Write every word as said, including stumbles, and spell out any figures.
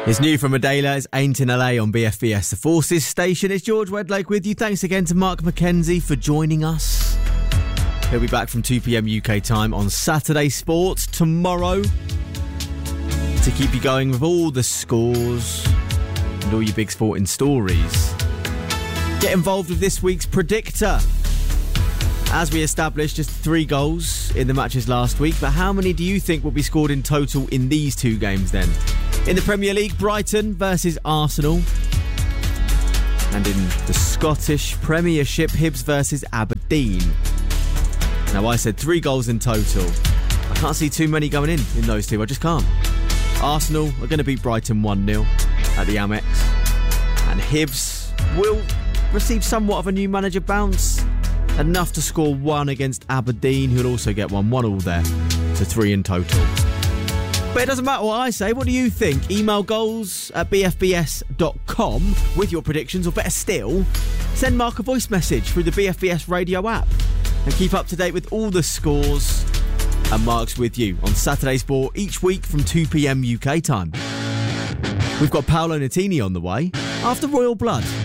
It's new from Adela. It's Ain't in L A on B F B S, the Forces station. It's George Wedlake with you. Thanks again to Mark McKenzie for joining us. He'll be back from two p.m. U K time on Saturday Sports tomorrow to keep you going with all the scores and all your big sporting stories. Get involved with this week's Predictor. As we established, just three goals in the matches last week, but how many do you think will be scored in total in these two games then? In the Premier League, Brighton versus Arsenal. And in the Scottish Premiership, Hibs versus Aberdeen. Now, I said three goals in total. I can't see too many going in in those two. I just can't. Arsenal are going to beat Brighton one nil at the Amex. And Hibs will receive somewhat of a new manager bounce. Enough to score one against Aberdeen, who'll also get one. One all there. So three in total. But it doesn't matter what I say. What do you think? Email goals at b f b s dot com with your predictions, or better still, send Mark a voice message through the B F B S radio app and keep up to date with all the scores. And Mark's with you on Saturday Sport each week from two p.m. U K time. We've got Paolo Nutini on the way after Royal Blood.